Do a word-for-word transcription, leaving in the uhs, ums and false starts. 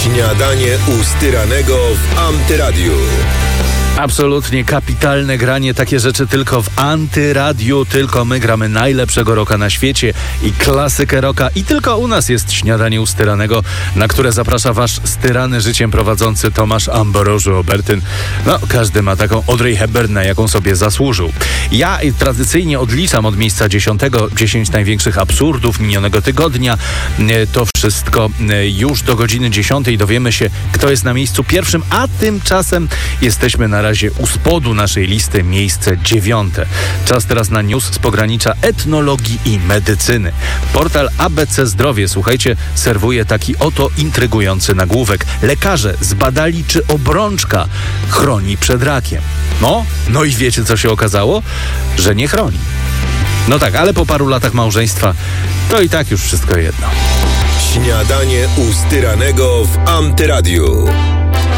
Śniadanie u Styranego w Antyradiu. Absolutnie kapitalne granie, takie rzeczy tylko w Antyradiu, tylko my gramy najlepszego rocka na świecie i klasykę rocka i tylko u nas jest Śniadanie u Styranego, na które zaprasza wasz styrany życiem prowadzący Tomasz Ambrożu Obertyn. No, każdy ma taką Audrey Hepburn, na jaką sobie zasłużył. Ja tradycyjnie odliczam od miejsca dziesiątego dziesięć największych absurdów minionego tygodnia. To wszystko już do godziny dziesiątej dowiemy się, kto jest na miejscu pierwszym, a tymczasem jesteśmy na razie u spodu naszej listy, miejsce dziewiąte. Czas teraz na news z pogranicza etnologii i medycyny. Portal A B C Zdrowie, słuchajcie, serwuje taki oto intrygujący nagłówek. Lekarze zbadali, czy obrączka chroni przed rakiem. No, no i wiecie, co się okazało? Że nie chroni. No tak, ale po paru latach małżeństwa to i tak już wszystko jedno. Śniadanie u Styranego w Antyradiu.